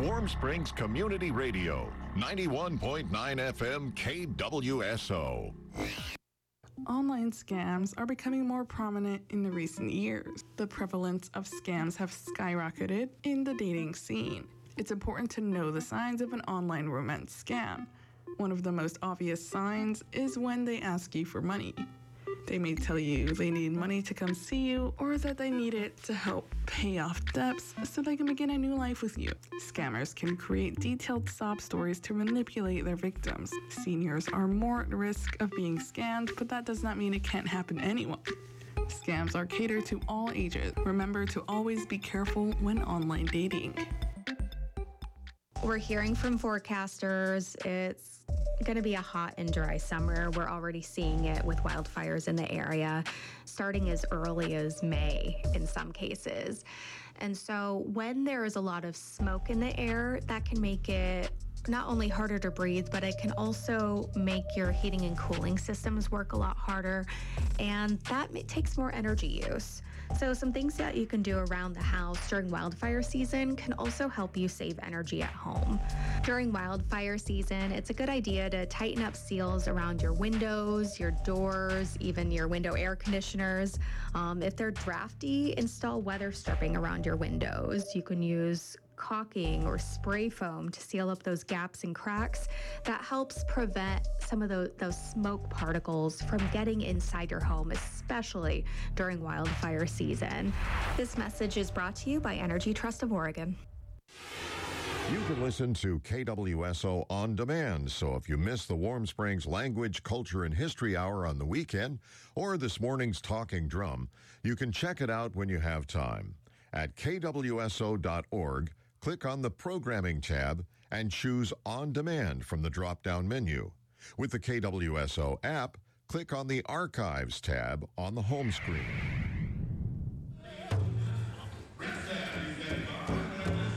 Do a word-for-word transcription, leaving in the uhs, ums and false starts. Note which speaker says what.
Speaker 1: Warm Springs Community Radio, ninety-one point nine F M K W S O.
Speaker 2: Online scams are becoming more prominent in the recent years. The prevalence of scams have skyrocketed in the dating scene. It's important to know the signs of an online romance scam. One of the most obvious signs is when they ask you for money. They may tell you they need money to come see you or that they need it to help pay off debts so they can begin a new life with you. Scammers can create detailed sob stories to manipulate their victims. Seniors are more at risk of being scammed, but that does not mean it can't happen to anyone. Scams are catered to all ages. Remember to always be careful when online dating.
Speaker 3: We're hearing from forecasters it's going to be a hot and dry summer. We're already seeing it with wildfires in the area, starting as early as May in some cases. And so when there is a lot of smoke in the air, that can make it not only harder to breathe, but it can also make your heating and cooling systems work a lot harder, and that takes more energy use. So some things that you can do around the house during wildfire season can also help you save energy at home. During wildfire season, it's a good idea to tighten up seals around your windows, your doors, even your window air conditioners. Um, if they're drafty, install weather stripping around your windows. You can use caulking or spray foam to seal up those gaps and cracks. That helps prevent some of those, those smoke particles from getting inside your home, especially during wildfire season. This message is brought to you by Energy Trust of Oregon.
Speaker 1: You can listen to K W S O on demand, so if you miss the Warm Springs Language, Culture, and History Hour on the weekend or this morning's Talking Drum, you can check it out when you have time. At K W S O dot org, click on the Programming tab and choose On Demand from the drop-down menu. With the K W S O app, click on the Archives tab on the home screen.